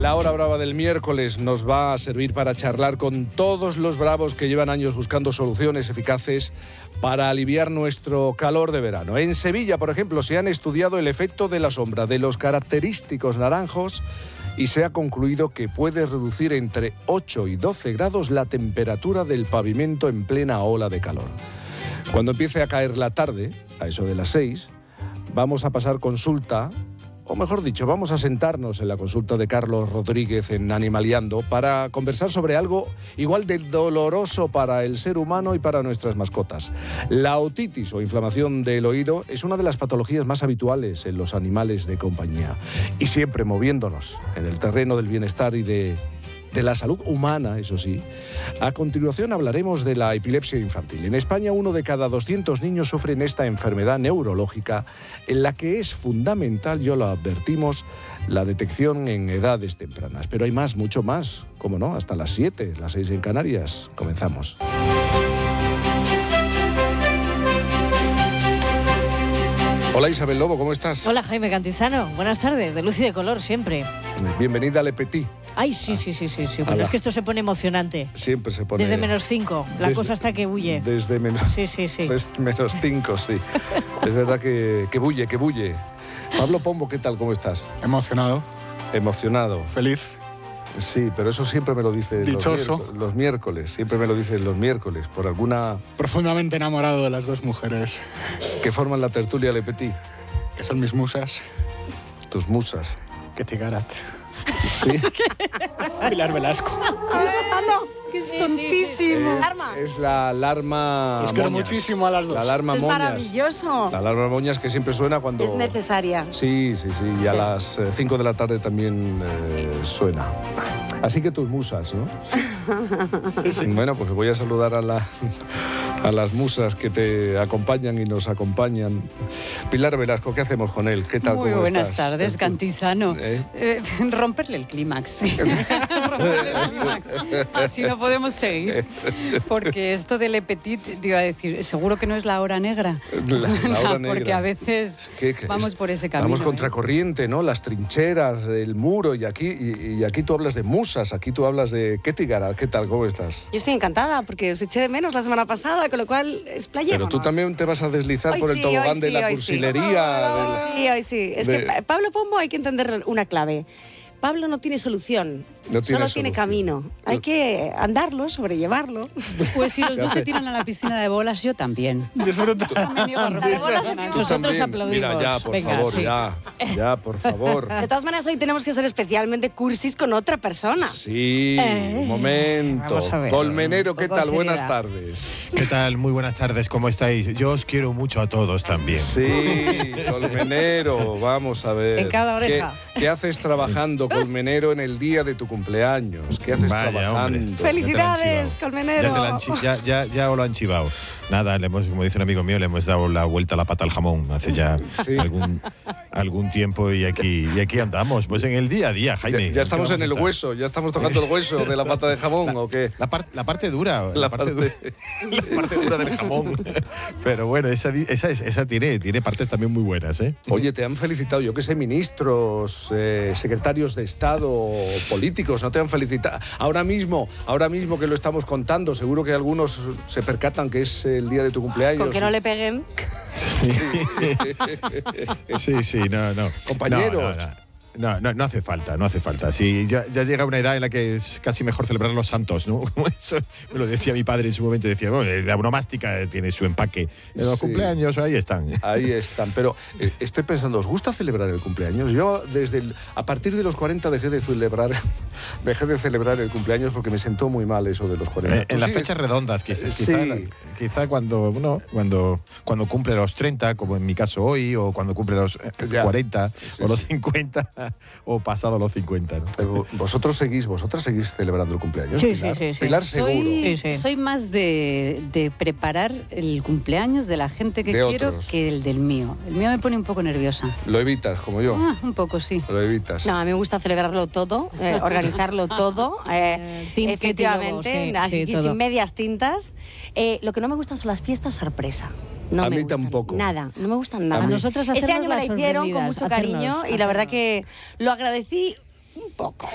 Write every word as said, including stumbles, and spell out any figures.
La hora brava del miércoles nos va a servir para charlar con todos los bravos que llevan años buscando soluciones eficaces para aliviar nuestro calor de verano. En Sevilla, por ejemplo, se han estudiado el efecto de la sombra de los característicos naranjos y se ha concluido que puede reducir entre ocho y doce grados la temperatura del pavimento en plena ola de calor. Cuando empiece a caer la tarde, a eso de las seis, vamos a pasar consulta. O mejor dicho, vamos a sentarnos en la consulta de Carlos Rodríguez en Animaliando para conversar sobre algo igual de doloroso para el ser humano y para nuestras mascotas. La otitis o inflamación del oído es una de las patologías más habituales en los animales de compañía. Y siempre moviéndonos en el terreno del bienestar y de... de la salud humana, eso sí. A continuación hablaremos de la epilepsia infantil. En España, uno de cada doscientos niños sufren esta enfermedad neurológica en la que es fundamental, ya lo advertimos, la detección en edades tempranas. Pero hay más, mucho más, cómo no, hasta las siete, las seis en Canarias. Comenzamos. Hola Isabel Lobo, ¿cómo estás? Hola Jaime Cantizano, buenas tardes, de luz y de color siempre. Bienvenida a Le Petit. Ay, sí, sí, sí, sí, sí. Bueno, es que esto se pone emocionante. Siempre se pone... Desde menos cinco, la desde, cosa hasta que bulle. Desde menos... Sí, sí, sí. Desde menos cinco, sí. Es verdad que, que bulle, que bulle. Pablo Pombo, ¿qué tal? ¿Cómo estás? Emocionado. Emocionado. Feliz. Sí, pero eso siempre me lo dices Dichoso. Los, los miércoles. Siempre me lo dices los miércoles, por alguna... Profundamente enamorado de las dos mujeres. Que forman la tertulia Le Petit. Que son mis musas. Tus musas. Ketty Garat. Sí. Pilar Velasco. Que es tontísimo. Es, es la alarma Os quiero moñas. muchísimo a las dos. La alarma Es moñas. maravilloso. La alarma moñas que siempre suena cuando... Es necesaria. Sí, sí, sí. Y Sí. a las cinco de la tarde también eh, suena. Así que tus musas, ¿no? Sí, sí. Bueno, pues voy a saludar a, la, a las musas que te acompañan y nos acompañan. Pilar Velasco, ¿qué hacemos con él? ¿Qué tal? Muy ¿Cómo buenas estás? tardes, Cantizano. ¿Eh? Eh, romperle el clímax. Romperle el clímax. Así no podemos seguir. Porque esto de Le Petit, te iba a decir, seguro que no es la hora negra. La, la hora No, negra. porque a veces ¿Qué- qué vamos es? por ese camino. Vamos ¿eh? contracorriente, ¿no? Las trincheras, el muro, y aquí, y, y aquí tú hablas de musas, aquí tú hablas de Ketty Garat. ¿Qué tal? ¿Cómo estás? Yo estoy encantada porque os eché de menos la semana pasada, con lo cual explayémonos. Pero tú también te vas a deslizar Hoy por el sí, tobogán hoy de sí, la hoy sí. cursilería. del- Sí, hoy sí. Es de- que Pa- Pablo Pombo hay que entender una clave. Pablo no tiene solución, No tiene solo tiene solución. camino. Hay que andarlo, sobrellevarlo. Pues si los Se dos hace. se tiran a la piscina de bolas, yo también. Disfruta. No me niego a romper bolas el se clímax. Tú Nosotros también. aplaudimos. Mira, ya, por Venga, favor, sí. ya. Ya, por favor. De todas maneras, hoy tenemos que ser especialmente cursis con otra persona. Sí, Eh, un momento. vamos a ver. Colmenero, ¿qué Un poco tal? Buenas seriedad. tardes. ¿Qué tal? Muy buenas tardes, ¿cómo estáis? Yo os quiero mucho a todos también. Sí, Colmenero, vamos a ver. En cada oreja. ¿Qué, qué haces trabajando, Colmenero, en el día de tu cumpleaños? ¿Qué haces Vaya, trabajando? hombre. ¡Felicidades, Ya Colmenero! te la han chi- ya, ya, ya os lo han chivado. Nada, le hemos, como dice un amigo mío, le hemos dado la vuelta a la pata al jamón hace ya Sí. algún, algún tiempo y aquí, y aquí andamos, pues en el día a día, Ya, Jaime. ya estamos ¿Qué en el vamos a estar? hueso, ya estamos tocando el hueso de la pata de jamón, ¿o qué? La, par- la parte dura, la, La parte, parte- dura, la parte dura del jamón. Pero bueno, esa, di- esa, es- esa tiene, tiene partes también muy buenas, ¿eh? Oye, te han felicitado, yo qué sé, ministros, eh, secretarios de Estado, políticos, ¿no te han felicitado? Ahora mismo, ahora mismo que lo estamos contando, seguro que algunos se percatan que es el día de tu cumpleaños. Con que no le peguen. Sí, sí, no, no. Compañeros. No, no, no. No, no, no hace falta, no hace falta. Sí, ya, ya llega una edad en la que es casi mejor celebrar los santos, ¿no? Como eso me lo decía mi padre en su momento, decía, bueno, la bromástica tiene su empaque. En los Sí. cumpleaños, ahí están. Ahí están, pero eh, estoy pensando, ¿os gusta celebrar el cumpleaños? Yo desde el- a partir de los cuarenta dejé de celebrar dejé de celebrar el cumpleaños porque me sentó muy mal eso de los cuarenta. En, en ¿Tú las sigues? fechas redondas, quizá, Sí. quizá, la- quizá cuando, uno, cuando, cuando cumple los treinta, como en mi caso hoy, o cuando cumple los eh, Ya. cuarenta, Sí, o los sí. cincuenta, o pasado los cincuenta, ¿no? Pero vosotros seguís, vosotras seguís celebrando el cumpleaños. Sí, sí, Pilar? sí, sí. Pilar Soy, seguro. Sí, sí. soy más de, de preparar el cumpleaños de la gente que De quiero otros. que el del mío. El mío me pone un poco nerviosa. Lo evitas, como yo. Ah, un poco, sí. Lo evitas. No, a mí me gusta celebrarlo todo, eh, organizarlo todo. eh, Eh, Team Ketty Lobo, efectivamente, sí, así, sí, sin todo. medias tintas. Eh, lo que no me gusta son las fiestas sorpresa. No A me mí gustan tampoco. Nada, no me gustan nada. A mí- nosotras Este hacernos año me la las hicieron con sorprendidas, mucho cariño hacernos, y la verdad hacernos. que lo agradecí un poco.